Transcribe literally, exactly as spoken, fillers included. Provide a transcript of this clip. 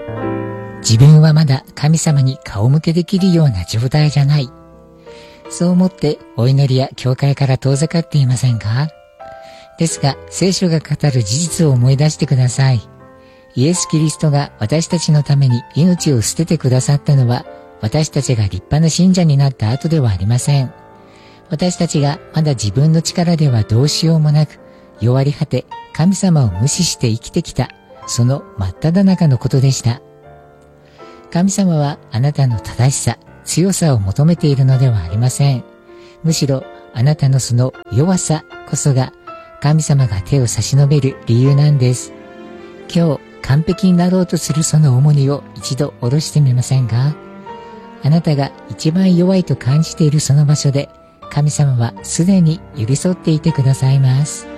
自分はまだ神様に顔向けできるような状態じゃない。そう思ってお祈りや教会から遠ざかっていませんか？ですが、聖書が語る事実を思い出してください。イエス・キリストが私たちのために命を捨ててくださったのは、私たちが立派な信者になった後ではありません。私たちがまだ自分の力ではどうしようもなく、弱り果て、神様を無視して生きてきた、その真っ只中のことでした。神様はあなたの正しさ、強さを求めているのではありません。むしろあなたのその弱さこそが神様が手を差し伸べる理由なんです。今日完璧になろうとするその重荷を一度下ろしてみませんか？あなたが一番弱いと感じているその場所で神様はすでに寄り添っていてくださいます。